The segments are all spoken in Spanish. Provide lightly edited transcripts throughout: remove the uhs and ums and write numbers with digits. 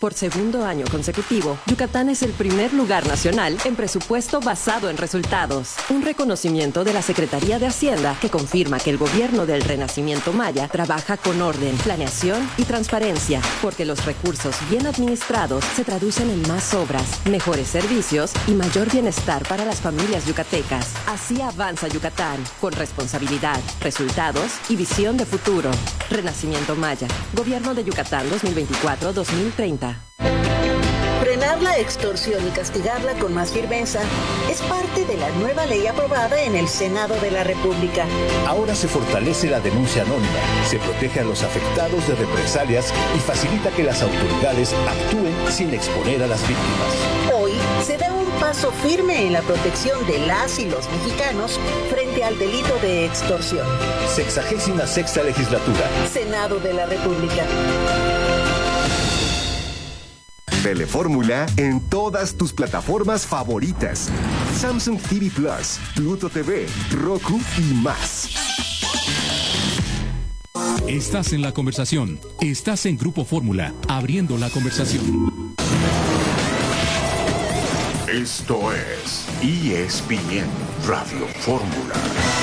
Por segundo año consecutivo, Yucatán es el primer lugar nacional en presupuesto basado en resultados. Un reconocimiento de la Secretaría de Hacienda que confirma que el gobierno del Renacimiento Maya trabaja con orden, planeación y transparencia, porque los recursos bien administrados se traducen en más obras, mejores servicios y mayor bienestar para las familias yucatecas. Así avanza Yucatán, con responsabilidad, resultados y visión de futuro. Renacimiento Maya, Gobierno de Yucatán 2024-2030. Frenar la extorsión y castigarla con más firmeza es parte de la nueva ley aprobada en el Senado de la República. Ahora se fortalece la denuncia anónima, se protege a los afectados de represalias y facilita que las autoridades actúen sin exponer a las víctimas. Hoy se da un paso firme en la protección de las y los mexicanos frente al delito de extorsión. 66ª legislatura. Senado de la República. Telefórmula en todas tus plataformas favoritas. Samsung TV Plus, Pluto TV, Roku y más. Estás en la conversación. Estás en Grupo Fórmula, abriendo la conversación. Esto es ESPN Radio Fórmula.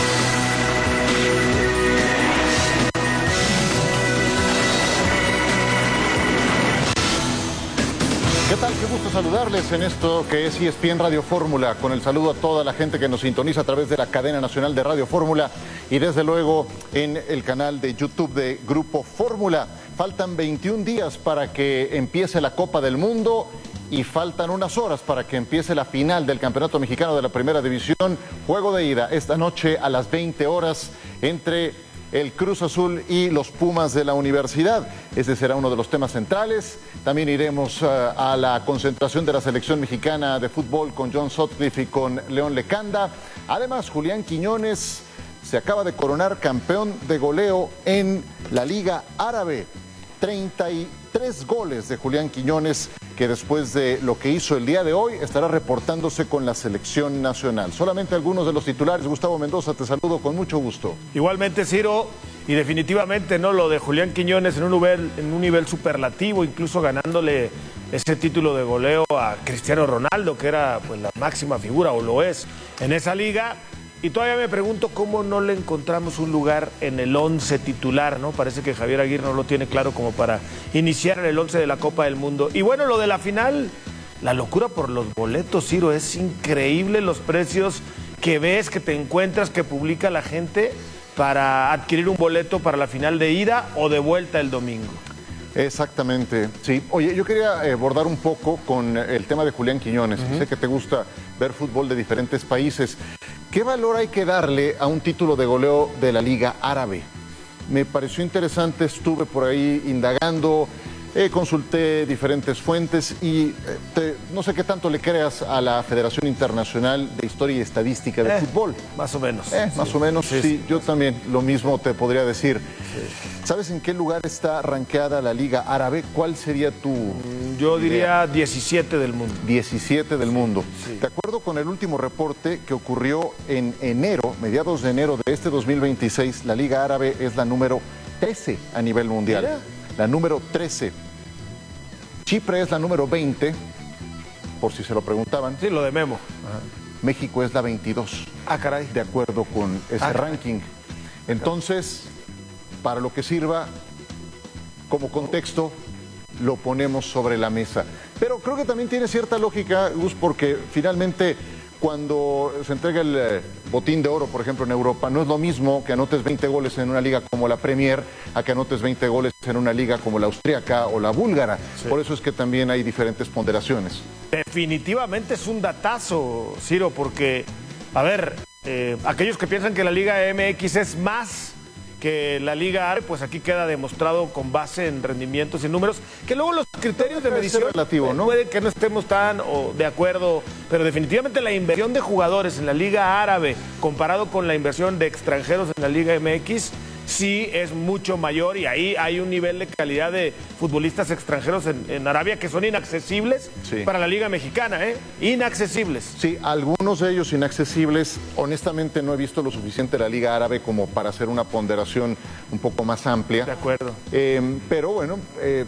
¿Qué tal? Qué gusto saludarles en esto que es ESPN Radio Fórmula, con el saludo a toda la gente que nos sintoniza a través de la cadena nacional de Radio Fórmula y desde luego en el canal de YouTube de Grupo Fórmula. Faltan 21 días para que empiece la Copa del Mundo y faltan unas horas para que empiece la final del Campeonato Mexicano de la Primera División. Juego de ida esta noche a las 20 horas entre el Cruz Azul y los Pumas de la Universidad. Ese será uno de los temas centrales. También iremos a la concentración de la selección mexicana de fútbol con John Sutcliffe y con León Lecanda. Además, Julián Quiñones se acaba de coronar campeón de goleo en la Liga Árabe. 33 goles de Julián Quiñones, que después de lo que hizo el día de hoy estará reportándose con la selección nacional. Solamente algunos de los titulares. Gustavo Mendoza, te saludo con mucho gusto. Igualmente, Ciro, y definitivamente no lo de Julián Quiñones en un nivel superlativo, incluso ganándole ese título de goleo a Cristiano Ronaldo, que era pues la máxima figura, o lo es, en esa liga. Y todavía me pregunto cómo no le encontramos un lugar en el 11 titular, ¿no? Parece que Javier Aguirre no lo tiene claro como para iniciar en el 11 de la Copa del Mundo. Y bueno, lo de la final, la locura por los boletos, Ciro, es increíble los precios que ves, que te encuentras, que publica la gente para adquirir un boleto para la final de ida o de vuelta el domingo. Exactamente, sí. Oye, yo quería abordar un poco con el tema de Julián Quiñones. Sé que te gusta ver fútbol de diferentes países. ¿Qué valor hay que darle a un título de goleo de la Liga Árabe? Me pareció interesante, estuve por ahí indagando, consulté diferentes fuentes y no sé qué tanto le creas a la Federación Internacional de Historia y Estadística de Fútbol. Más o menos. Más o menos, sí. Yo también lo mismo te podría decir. ¿Sabes en qué lugar está rankeada la Liga Árabe? ¿Cuál sería tu Yo diría 17 del mundo. 17 del mundo. Sí. De acuerdo con el último reporte que ocurrió en enero, mediados de enero de este 2026, la Liga Árabe es la número 13 a nivel mundial. ¿Mira? La número 13. Chipre es la número 20, por si se lo preguntaban. Sí, lo de Memo. Ajá. México es la 22. Ah, caray. De acuerdo con ese ranking. Entonces, para lo que sirva, como contexto, lo ponemos sobre la mesa. Pero creo que también tiene cierta lógica, Gus, porque finalmente cuando se entrega el botín de oro, por ejemplo, en Europa, no es lo mismo que anotes 20 goles en una liga como la Premier a que anotes 20 goles en una liga como la austríaca o la búlgara. Sí. Por eso es que también hay diferentes ponderaciones. Definitivamente es un datazo, Ciro, porque, a ver, aquellos que piensan que la Liga MX es más que la Liga Árabe, pues aquí queda demostrado con base en rendimientos y números, que luego los criterios de medición relativo, ¿no? Puede que no estemos tan de acuerdo, pero definitivamente la inversión de jugadores en la Liga Árabe comparado con la inversión de extranjeros en la Liga MX sí es mucho mayor, y ahí hay un nivel de calidad de futbolistas extranjeros en Arabia que son inaccesibles para la Liga Mexicana, inaccesibles. Sí, algunos de ellos inaccesibles. Honestamente no he visto lo suficiente de la Liga Árabe como para hacer una ponderación un poco más amplia. De acuerdo. Pero bueno,